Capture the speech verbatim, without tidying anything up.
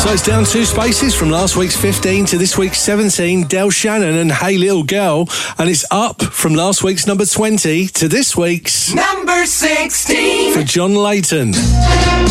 So it's down two spaces from last week's fifteen to this week's seventeen, Del Shannon and Hey Little Girl. And it's up from last week's number twenty to this week's number sixteen for John Layton.